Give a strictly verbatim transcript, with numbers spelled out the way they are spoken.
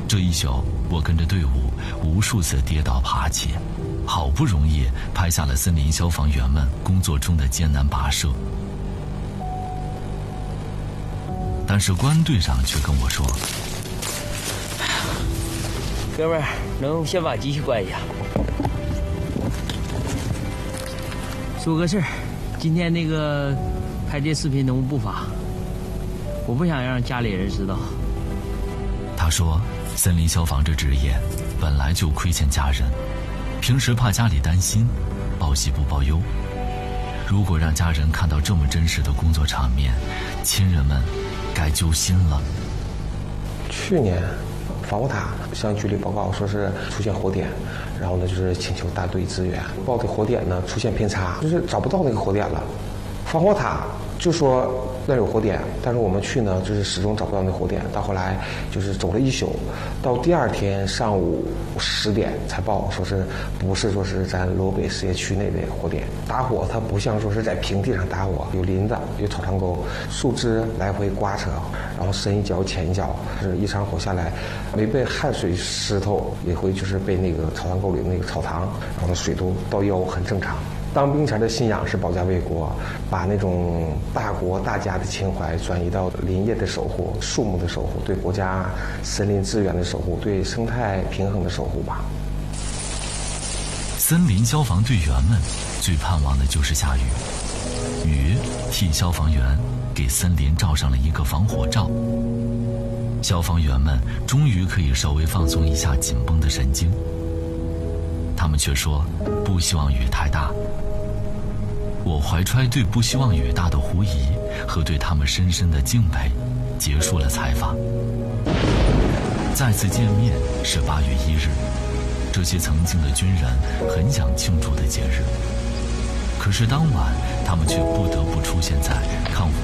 这一宿，我跟着队伍无数次跌倒爬起，好不容易拍下了森林消防员们工作中的艰难跋涉。但是关队长却跟我说：“ 哥们儿，能先把机器关一下？说个事儿，今天那个拍这视频能不发？我不想让家里人知道。” 他说，森林消防这职业本来就亏欠家人，平时怕家里担心，报喜不报忧。如果让家人看到这么真实的工作场面，亲人们该揪心了。 去年防火塔向局里报告说是出现火点，然后呢就是请求大队支援，报的火点呢出现偏差，就是找不到那个火点了。防火塔就说那有火点，但是我们去呢就是始终找不到那火点，到后来就是走了一宿，到第二天上午十点才报说是不是说是咱罗北事业区内的火点。打火它不像说是在平地上打火，有林子有草场沟，树枝来回刮扯，然后深一脚浅一脚，是一场火下来没被汗水湿透也会就是被那个草场沟里的那个草塘，然后水都到腰，很正常。当兵前的信仰是保家卫国，把那种大国大家的情怀转移到林业的守护、树木的守护，对国家森林资源的守护，对生态平衡的守护吧。 森林消防队员们最盼望的就是下雨，雨替消防员给森林罩上了一个防火罩。消防员们终于可以稍微放松一下紧绷的神经。他们却说不希望雨太大。我怀揣对不希望雨大的狐疑和对他们深深的敬佩，结束了采访。再次见面是八月一日，这些曾经的军人很想庆祝的节日，可是当晚他们却不得不出现在抗洪